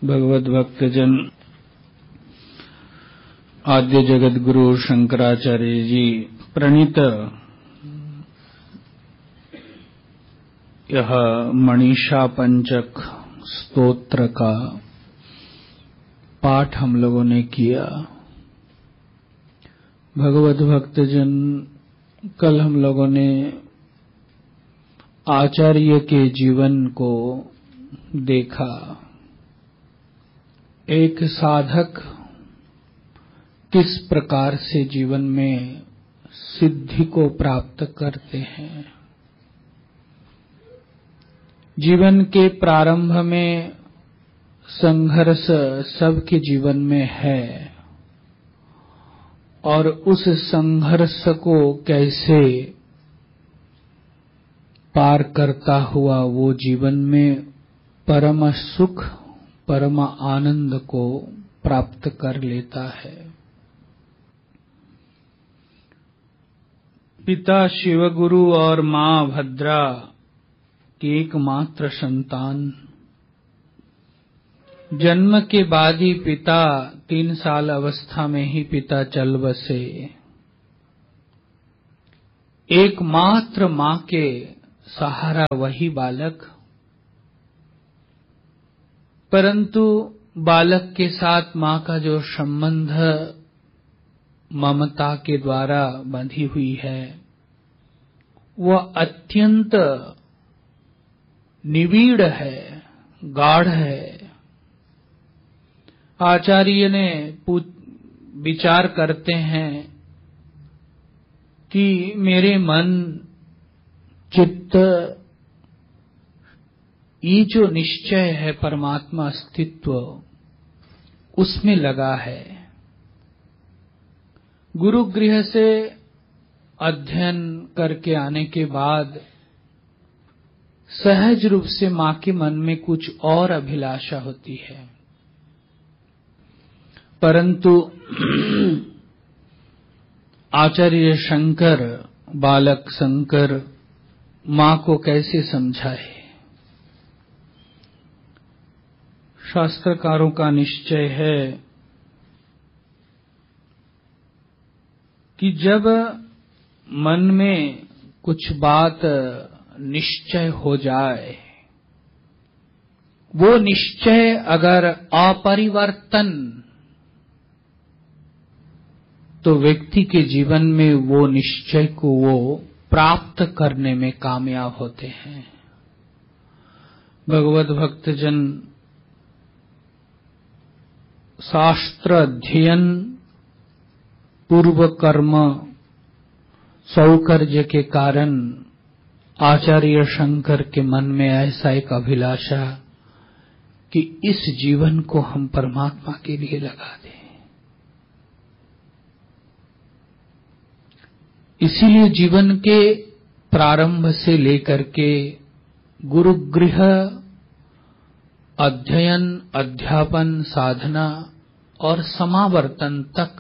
भगवत भक्तजन आद्य जगत गुरु शंकराचार्य जी प्रणीत यह मनीषा पंचक स्तोत्र का पाठ हम लोगों ने किया। भगवत भक्तजन कल हम लोगों ने आचार्य के जीवन को देखा। एक साधक किस प्रकार से जीवन में सिद्धि को प्राप्त करते हैं। जीवन के प्रारंभ में संघर्ष सबके जीवन में है और उस संघर्ष को कैसे पार करता हुआ वो जीवन में परम सुख परम आनंद को प्राप्त कर लेता है। पिता शिवगुरु और मां भद्रा की एकमात्र संतान। जन्म के बाद ही पिता 3 साल अवस्था में ही पिता चल बसे। एकमात्र मां के सहारा वही बालक, परंतु बालक के साथ मां का जो संबंध ममता के द्वारा बंधी हुई है वह अत्यंत निविड़ है, गाढ़ है। आचार्य ने विचार करते हैं कि मेरे मन चित्त ये जो निश्चय है परमात्मा अस्तित्व उसमें लगा है। गुरु गृह से अध्ययन करके आने के बाद सहज रूप से मां के मन में कुछ और अभिलाषा होती है, परंतु आचार्य शंकर बालक शंकर मां को कैसे समझाए। शास्त्रकारों का निश्चय है कि जब मन में कुछ बात निश्चय हो जाए, वो निश्चय अगर अपरिवर्तन, तो व्यक्ति के जीवन में वो निश्चय को वो प्राप्त करने में कामयाब होते हैं। भगवत भक्तजन शास्त्र अध्ययन पूर्व कर्म सौकर्य के कारण आचार्य शंकर के मन में ऐसा एक अभिलाषा कि इस जीवन को हम परमात्मा के लिए लगा दें। इसीलिए जीवन के प्रारंभ से लेकर के गुरुगृह अध्ययन अध्यापन साधना और समावर्तन तक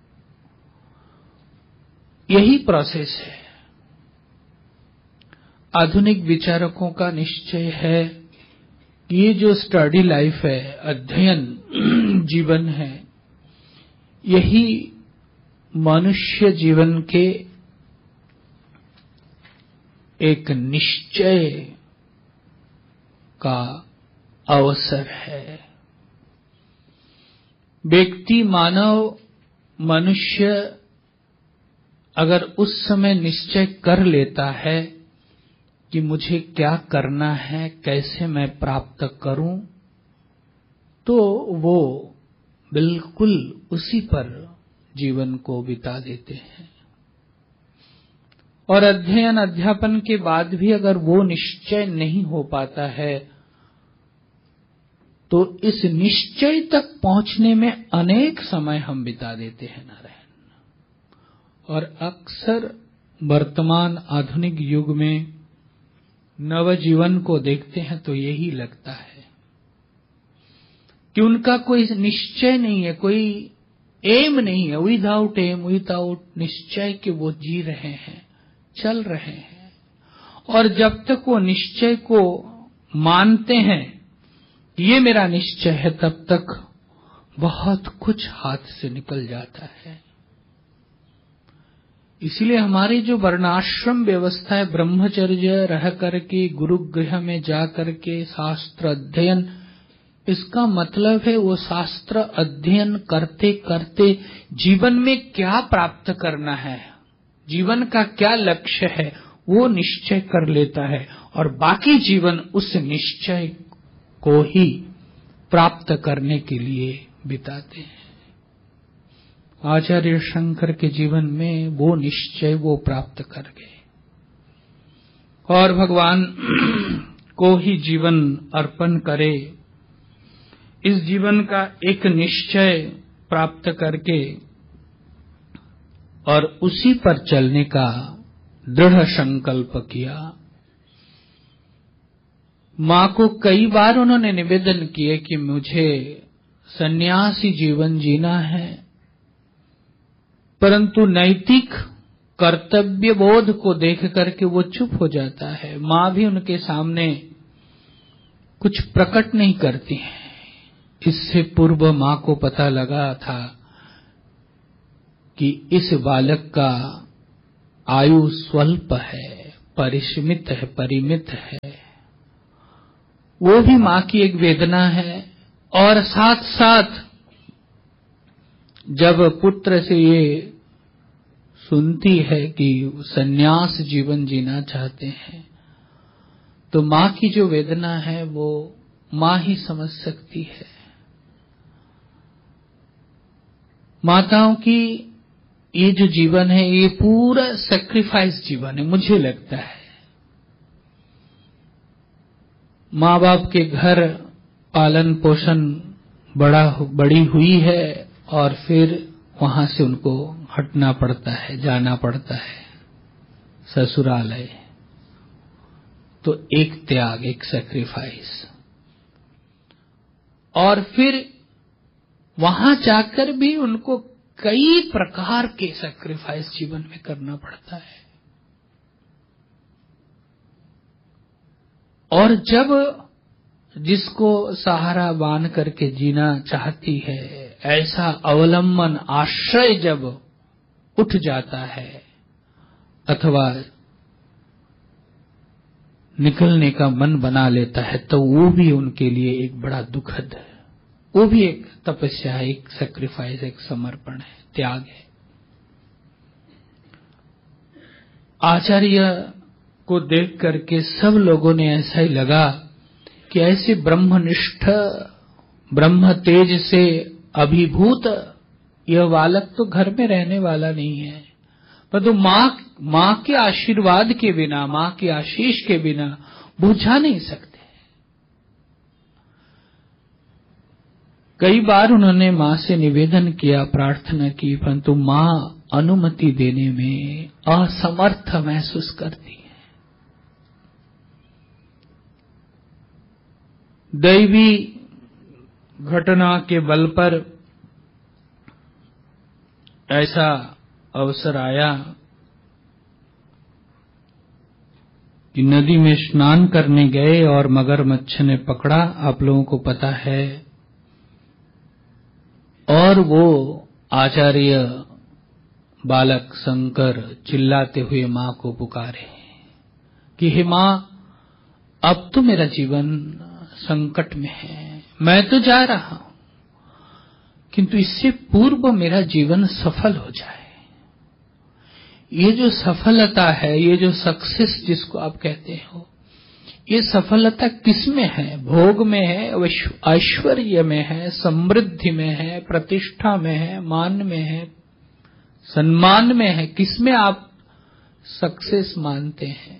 यही प्रोसेस है। आधुनिक विचारकों का निश्चय है कि ये जो स्टडी लाइफ है, अध्ययन जीवन है, यही मनुष्य जीवन के एक निश्चय का अवसर है। व्यक्ति मानव मनुष्य अगर उस समय निश्चय कर लेता है कि मुझे क्या करना है, कैसे मैं प्राप्त करूं, तो वो बिल्कुल उसी पर जीवन को बिता देते हैं। और अध्ययन अध्यापन के बाद भी अगर वो निश्चय नहीं हो पाता है तो इस निश्चय तक पहुंचने में अनेक समय हम बिता देते हैं नारायण। और अक्सर वर्तमान आधुनिक युग में नवजीवन को देखते हैं तो यही लगता है कि उनका कोई निश्चय नहीं है, कोई एम नहीं है। विदाउट एम, विदाउट निश्चय के वो जी रहे हैं, चल रहे हैं। और जब तक वो निश्चय को मानते हैं ये मेरा निश्चय है, तब तक बहुत कुछ हाथ से निकल जाता है। इसलिए हमारी जो वर्णाश्रम व्यवस्था है, ब्रह्मचर्य रह करके गुरु गृह में जा करके शास्त्र अध्ययन, इसका मतलब है वो शास्त्र अध्ययन करते करते जीवन में क्या प्राप्त करना है, जीवन का क्या लक्ष्य है, वो निश्चय कर लेता है और बाकी जीवन उस निश्चय को ही प्राप्त करने के लिए बिताते हैं। आचार्य शंकर के जीवन में वो निश्चय वो प्राप्त कर गए और भगवान को ही जीवन अर्पण करे, इस जीवन का एक निश्चय प्राप्त करके और उसी पर चलने का दृढ़ संकल्प किया। मां को कई बार उन्होंने निवेदन किए कि मुझे सन्यासी जीवन जीना है, परंतु नैतिक कर्तव्य बोध को देख करके वो चुप हो जाता है। मां भी उनके सामने कुछ प्रकट नहीं करती है। इससे पूर्व मां को पता लगा था कि इस बालक का आयु स्वल्प है, परिमित है, परिमित है। वो भी मां की एक वेदना है। और साथ साथ जब पुत्र से ये सुनती है कि सन्यास जीवन जीना चाहते हैं, तो मां की जो वेदना है वो मां ही समझ सकती है। माताओं की ये जो जीवन है, ये पूरा सैक्रिफाइस जीवन है। मुझे लगता है माँ बाप के घर पालन पोषण बड़ी हुई है और फिर वहां से उनको हटना पड़ता है, जाना पड़ता है ससुरालय। तो एक त्याग, एक सैक्रिफाइस, और फिर वहां जाकर भी उनको कई प्रकार के सैक्रिफाइस जीवन में करना पड़ता है। और जब जिसको सहारा बांध करके जीना चाहती है, ऐसा अवलंबन आश्रय जब उठ जाता है अथवा निकलने का मन बना लेता है, तो वो भी उनके लिए एक बड़ा दुखद है। वो भी एक तपस्या है, एक सैक्रिफाइस, एक समर्पण है, त्याग है। आचार्य को देख करके सब लोगों ने ऐसा ही लगा कि ऐसे ब्रह्मनिष्ठ, ब्रह्म तेज से अभिभूत यह बालक तो घर में रहने वाला नहीं है, परंतु मां के आशीर्वाद के बिना, मां के आशीष के बिना वो जा नहीं सकते। कई बार उन्होंने मां से निवेदन किया, प्रार्थना की, परंतु मां अनुमति देने में असमर्थ महसूस करती है। दैवी घटना के बल पर ऐसा अवसर आया कि नदी में स्नान करने गए और मगरमच्छ ने पकड़ा, आप लोगों को पता है। और वो आचार्य बालक शंकर चिल्लाते हुए मां को पुकारे कि हे मां, अब तो मेरा जीवन संकट में है, मैं तो जा रहा हूं, किंतु इससे पूर्व मेरा जीवन सफल हो जाए। ये जो सफलता है, ये जो सक्सेस जिसको आप कहते हो, ये सफलता किस में है? भोग में है, ऐश्वर्य में है, समृद्धि में है, प्रतिष्ठा में है, मान में है, सम्मान में है? किसमें आप सक्सेस मानते हैं?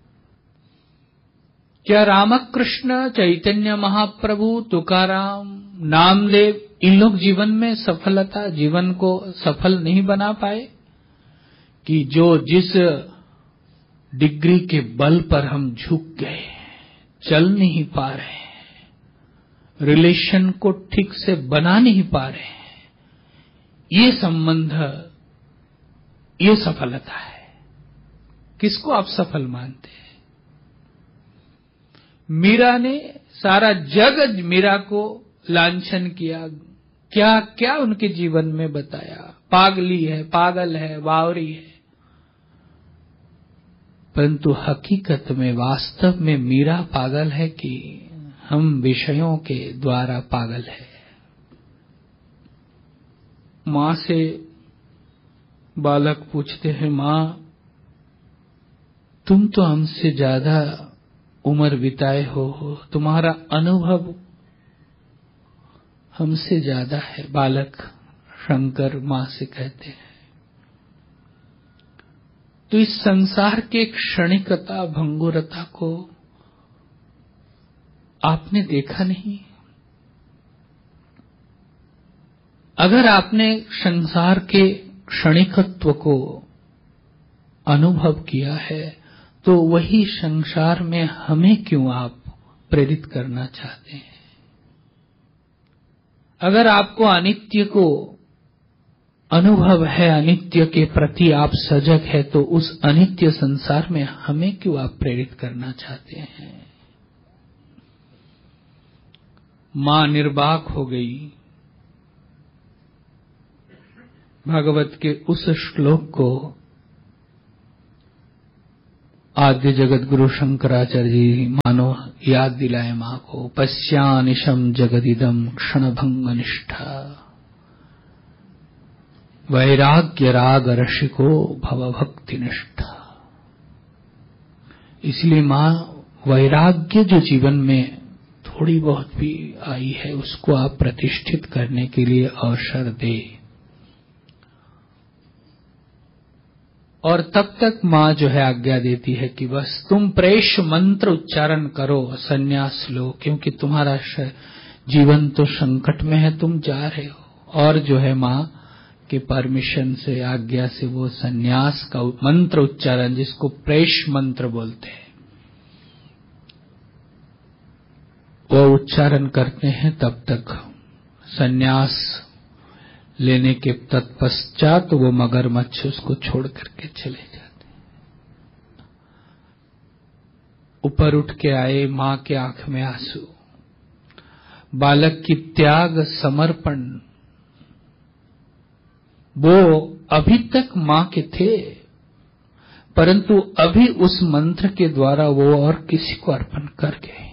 क्या रामकृष्ण, चैतन्य महाप्रभु, तुकाराम, नामदेव, इन लोग जीवन में सफलता, जीवन को सफल नहीं बना पाए? कि जो जिस डिग्री के बल पर हम झुक गए, चल नहीं पा रहे हैं, रिलेशन को ठीक से बना नहीं पा रहे हैं, ये संबंध, ये सफलता है। किसको आप सफल मानते हैं? मीरा ने, सारा जग मीरा को लांछन किया, क्या क्या उनके जीवन में बताया, पागली है, पागल है, बावरी है। परंतु हकीकत में, वास्तव में मीरा पागल है कि हम विषयों के द्वारा पागल है। मां से बालक पूछते हैं, मां तुम तो हमसे ज्यादा उम्र बिताए हो, तुम्हारा अनुभव हमसे ज्यादा है। बालक शंकर मां से कहते हैं, तो इस संसार के क्षणिकता भंगुरता को आपने देखा नहीं? अगर आपने संसार के क्षणिकत्व को अनुभव किया है, तो वही संसार में हमें क्यों आप प्रेरित करना चाहते हैं? अगर आपको अनित्य को अनुभव है, अनित्य के प्रति आप सजग है, तो उस अनित्य संसार में हमें क्यों आप प्रेरित करना चाहते हैं? मां निर्बाक हो गई। भागवत के उस श्लोक को आद्य जगत गुरु शंकराचार्य जी मानो याद दिलाए मां को। पश्यानिशम जगदिदम क्षणभंग निष्ठा, वैराग्य राग रसिको भवभक्ति निष्ठा। इसलिए मां, वैराग्य जो जीवन में थोड़ी बहुत भी आई है, उसको आप प्रतिष्ठित करने के लिए अवसर दे। और तब तक मां जो है आज्ञा देती है कि बस तुम प्रेष मंत्र उच्चारण करो, संन्यास लो, क्योंकि तुम्हारा जीवन तो संकट में है, तुम जा रहे हो। और जो है मां के परमिशन से, आज्ञा से वो संन्यास का मंत्र उच्चारण, जिसको प्रेष मंत्र बोलते हैं, वो उच्चारण करते हैं। तब तक संन्यास लेने के तत्पश्चात वो मगरमच्छ उसको छोड़ करके चले जाते। ऊपर उठ के आए, मां के आंख में आंसू, बालक की त्याग समर्पण। वो अभी तक मां के थे, परंतु अभी उस मंत्र के द्वारा वो और किसी को अर्पण कर गए।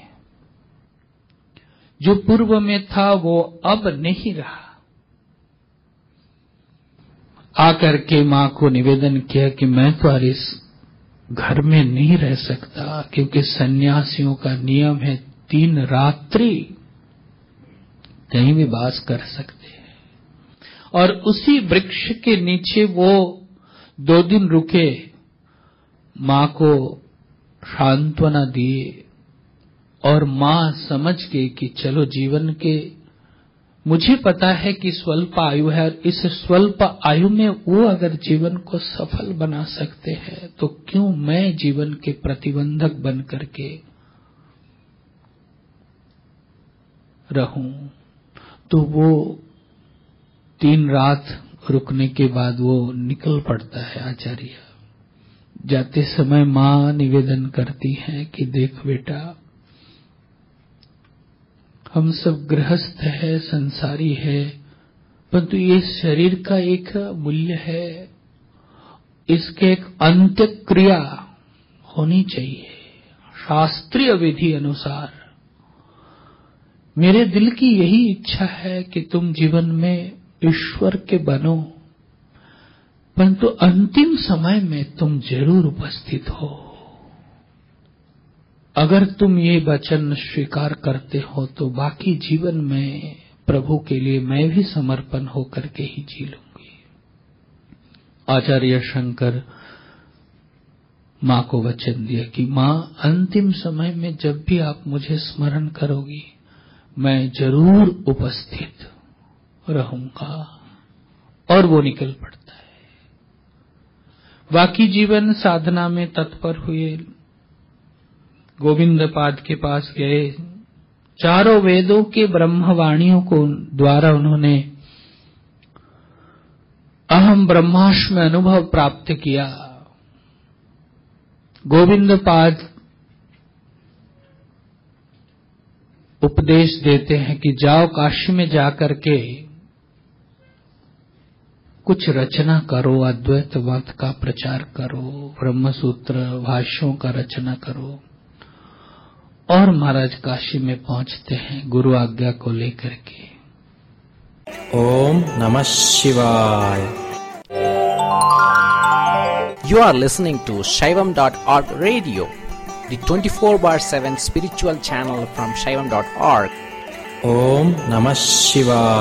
जो पूर्व में था वो अब नहीं रहा। आकर के मां को निवेदन किया कि मैं तो इस घर में नहीं रह सकता, क्योंकि सन्यासियों का नियम है 3 रात्रि कहीं भी वास कर सकते हैं। और उसी वृक्ष के नीचे वो 2 दिन रुके, मां को सांत्वना दिए। और मां समझ गई कि चलो जीवन के, मुझे पता है कि स्वल्प आयु है, और इस स्वल्प आयु में वो अगर जीवन को सफल बना सकते हैं, तो क्यों मैं जीवन के प्रतिबंधक बन करके रहूं। तो वो 3 रात रुकने के बाद वो निकल पड़ता है। आचार्य जाते समय मां निवेदन करती है कि देख बेटा, हम सब गृहस्थ है, संसारी है, परंतु ये शरीर का एक मूल्य है, इसके एक अंत्य क्रिया होनी चाहिए शास्त्रीय विधि अनुसार। मेरे दिल की यही इच्छा है कि तुम जीवन में ईश्वर के बनो, परंतु अंतिम समय में तुम जरूर उपस्थित हो। अगर तुम ये वचन स्वीकार करते हो तो बाकी जीवन में प्रभु के लिए मैं भी समर्पण होकर के ही जी लूंगी। आचार्य शंकर मां को वचन दिया कि मां, अंतिम समय में जब भी आप मुझे स्मरण करोगी, मैं जरूर उपस्थित रहूंगा। और वो निकल पड़ता है। बाकी जीवन साधना में तत्पर हुए, गोविंद पाद के पास गए। 4 वेदों के ब्रह्मवाणियों को द्वारा उन्होंने अहम ब्रह्मास्मि अनुभव प्राप्त किया। गोविंद पाद उपदेश देते हैं कि जाओ काशी में जाकर के कुछ रचना करो, अद्वैत मत का प्रचार करो, ब्रह्मसूत्र भाष्यों का रचना करो। और महाराज काशी में पहुंचते हैं गुरु आज्ञा को लेकर के। ओम नमः शिवाय। You are listening to Shaivam.org radio, the 24/7 spiritual channel from Shaivam.org. Om Namah Shivaya.